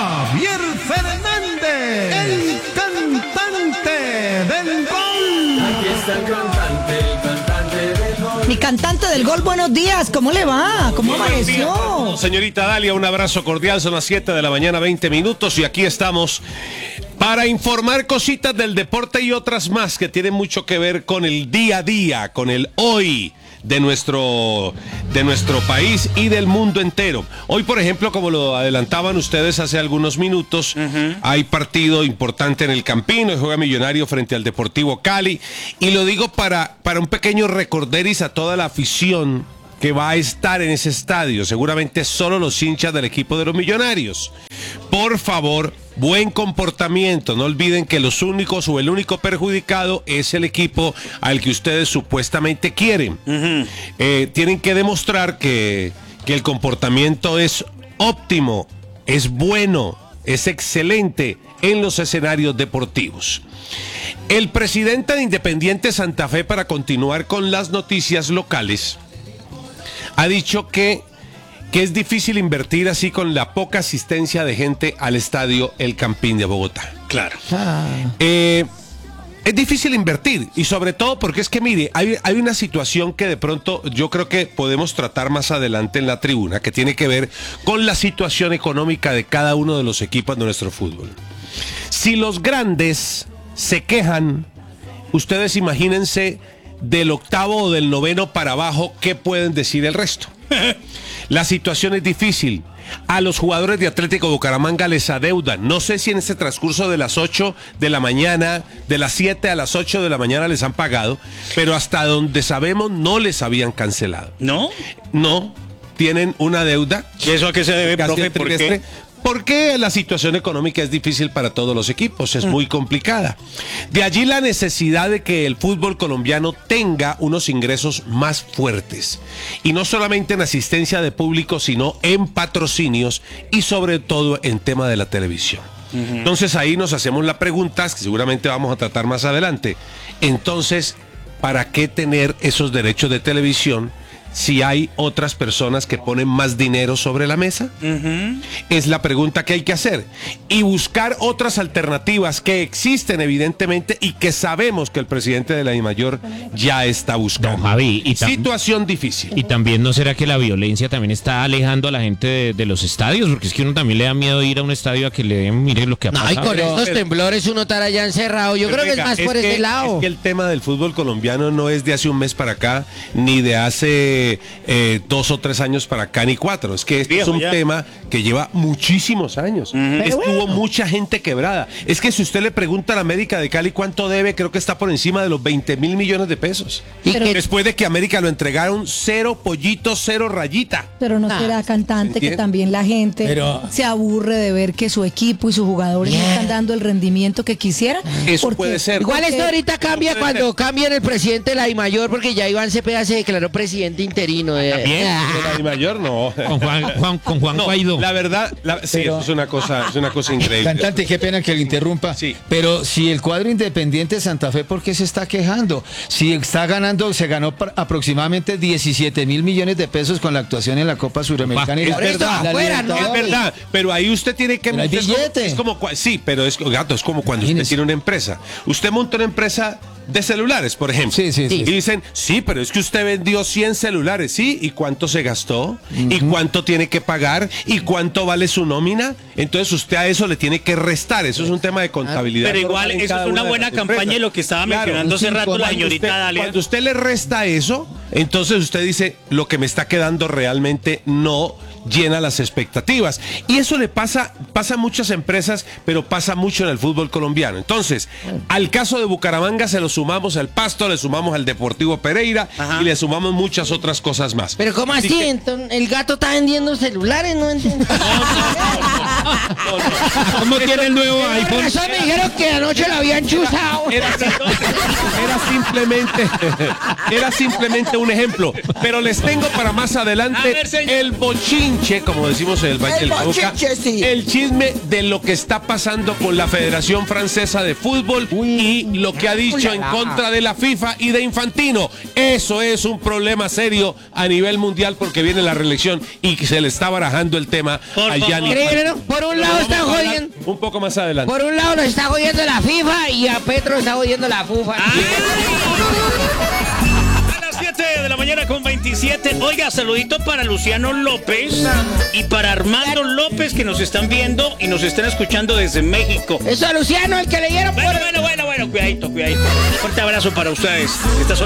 Javier Fernández, el cantante del gol. Aquí está el cantante del gol. Mi cantante del gol, buenos días, ¿cómo le va? ¿Cómo amaneció? Señorita Dalia, un abrazo cordial, son las 7 de la mañana, 20 minutos, y aquí estamos para informar cositas del deporte y otras más que tienen mucho que ver con el día a día, con el hoy de nuestro país y del mundo entero. Hoy, por ejemplo, como lo adelantaban ustedes hace algunos minutos, hay partido importante en el Campino, juega Millonario frente al Deportivo Cali, y lo digo para un pequeño recorderis a toda la afición que va a estar en ese estadio, seguramente solo los hinchas del equipo de los Millonarios. Por favor, buen comportamiento, no olviden que los únicos o el único perjudicado es el equipo al que ustedes supuestamente quieren. Tienen que demostrar que el comportamiento es óptimo, es bueno, es excelente en los escenarios deportivos. El presidente de Independiente Santa Fe, para continuar con las noticias locales, ha dicho que es difícil invertir así con la poca asistencia de gente al estadio El Campín de Bogotá. Claro. Es difícil invertir, y sobre todo porque es que, mire, hay una situación que de pronto yo creo que podemos tratar más adelante en la tribuna, que tiene que ver con la situación económica de cada uno de los equipos de nuestro fútbol. Si los grandes se quejan, ustedes imagínense del octavo o del noveno para abajo, ¿qué pueden decir el resto? La situación es difícil. A los jugadores de Atlético Bucaramanga les adeudan. No sé si en ese transcurso de las 8 de la mañana, de las 7 a las 8 de la mañana les han pagado, pero hasta donde sabemos no les habían cancelado. ¿No? No, tienen una deuda. ¿Y eso a qué se debe, profe? ¿Por qué? Porque la situación económica es difícil para todos los equipos, es muy complicada. De allí la necesidad de que el fútbol colombiano tenga unos ingresos más fuertes. Y no solamente en asistencia de público, sino en patrocinios y sobre todo en tema de la televisión. Entonces ahí nos hacemos la pregunta, que seguramente vamos a tratar más adelante. Entonces, ¿para qué tener esos derechos de televisión si hay otras personas que ponen más dinero sobre la mesa? Es la pregunta que hay que hacer. Y buscar otras alternativas que existen evidentemente y que sabemos que el presidente de la DIMAYOR ya está buscando. No, Javi, situación difícil. Y también, ¿no será que la violencia también está alejando a la gente de los estadios? Porque es que uno también le da miedo ir a un estadio a que le den, mire lo que ha pasado. No, y con estos temblores uno estará allá encerrado. Yo creo que es más por ese lado. Es que el tema del fútbol colombiano no es de hace un mes para acá, ni de hace 2 o 3 años para acá, ni 4. Es que este es un tema que lleva muchísimos años. Estuvo mucha gente quebrada. Es que si usted le pregunta a la América de Cali cuánto debe, creo que está por encima de los 20.000 millones de pesos. Después de que América lo entregaron 0 pollito, 0 rayita. Pero no será cantante que también la gente se aburre de ver que su equipo y sus jugadores no están dando el rendimiento que quisieran. Eso puede ser. Igual esto ahorita cambia cuando cambien el presidente de la DIMAYOR, porque ya Iván Cepeda se declaró presidente interino. ¿También? De la DIMAYOR no. Con Juan no, Guaidó. La verdad, sí, eso es una cosa increíble. Cantante, qué pena que le interrumpa. Sí. Pero si el cuadro Independiente Santa Fe, ¿por qué se está quejando? Si está ganando, se ganó aproximadamente 17.000 millones de pesos con la actuación en la Copa Suramericana. Es verdad, pero ahí usted tiene que... Pero hay billete. Es como, sí, pero es como cuando usted tiene una empresa. Usted monta una empresa de celulares, por ejemplo. Sí. Y dicen, sí, pero es que usted vendió 100 celulares, ¿sí? ¿Y cuánto se gastó? ¿Y cuánto tiene que pagar? ¿Y cuánto vale su nómina? Entonces usted a eso le tiene que restar. Eso es un tema de contabilidad. Pero igual eso es una buena campaña, y lo que estaba mencionando hace rato la señorita Dalia. Cuando usted le resta eso, entonces usted dice, lo que me está quedando realmente no llena las expectativas. Y eso le pasa a muchas empresas, pero pasa mucho en el fútbol colombiano. Entonces, al caso de Bucaramanga se lo sumamos al Pasto, le sumamos al Deportivo Pereira y le sumamos muchas otras cosas más. Pero ¿cómo así? Entonces, el gato está vendiendo celulares, no entiendo. ¿Cómo tiene el nuevo iPhone? Eso me dijeron que anoche lo habían chuzado. Era simplemente un ejemplo. Pero les tengo para más adelante el bochinche, como decimos en el Valle del Cauca, el chisme de lo que está pasando con la Federación Francesa de Fútbol y lo que ha dicho en contra de la FIFA y de Infantino. Eso es un problema serio a nivel mundial porque viene la reelección y se le está barajando el tema a Gianni. ¿Por Por un lado está jodiendo. Un poco más adelante. Por un lado lo está jodiendo la FIFA y a Petro está jodiendo la FUFA. A las 7 de la mañana con 27. Oiga, saludito para Luciano López y para Armando López que nos están viendo y nos están escuchando desde México. Eso, Luciano, el que le dieron por... Bueno, cuidadito. Fuerte abrazo para ustedes. Estas son